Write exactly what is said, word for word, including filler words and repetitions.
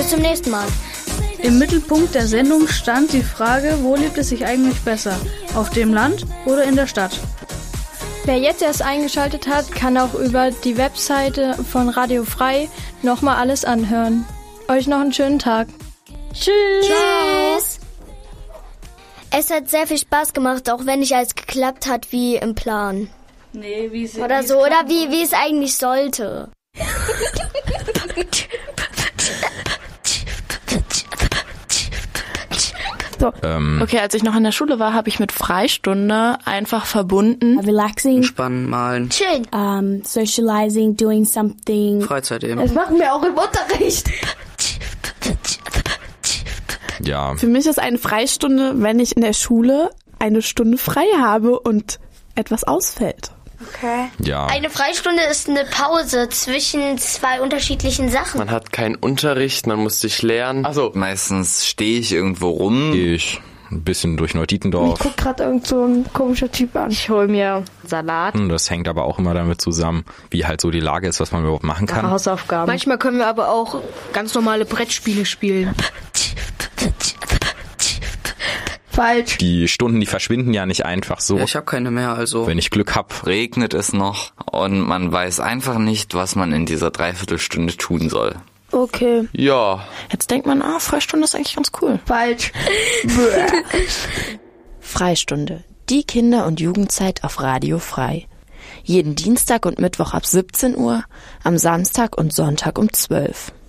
Bis zum nächsten Mal. Im Mittelpunkt der Sendung stand die Frage, wo lebt es sich eigentlich besser? Auf dem Land oder in der Stadt? Wer jetzt erst eingeschaltet hat, kann auch über die Webseite von Radio Frei nochmal alles anhören. Euch noch einen schönen Tag. Tschüss. Tschüss. Es hat sehr viel Spaß gemacht, auch wenn nicht alles geklappt hat wie im Plan. Nee, wie es Oder so, oder wie, wie es eigentlich sollte. So. Ähm. Okay, als ich noch in der Schule war, habe ich mit Freistunde einfach verbunden. Relaxing. Entspannen, malen. Chillen. Um, socializing, doing something. Freizeit eben. Das machen wir auch im Unterricht. Ja. Für mich ist eine Freistunde, wenn ich in der Schule eine Stunde frei habe und etwas ausfällt. Okay. Ja. Eine Freistunde ist eine Pause zwischen zwei unterschiedlichen Sachen. Man hat keinen Unterricht, man muss sich lernen. Also meistens stehe ich irgendwo rum. Ich ein bisschen durch Neudietendorf. Ich guck gerade irgend so ein komischer Typ an. Ich hol mir Salat. Das hängt aber auch immer damit zusammen, wie halt so die Lage ist, was man überhaupt machen kann. Hausaufgaben. Manchmal können wir aber auch ganz normale Brettspiele spielen. Falsch. Die Stunden, die verschwinden ja nicht einfach so. Ja, ich habe keine mehr, also. Wenn ich Glück hab. Regnet es noch und man weiß einfach nicht, was man in dieser Dreiviertelstunde tun soll. Okay. Ja. Jetzt denkt man, ah, Freistunde ist eigentlich ganz cool. Falsch. Freistunde. Die Kinder- und Jugendzeit auf Radio Frei. Jeden Dienstag und Mittwoch ab siebzehn Uhr, am Samstag und Sonntag um zwölf.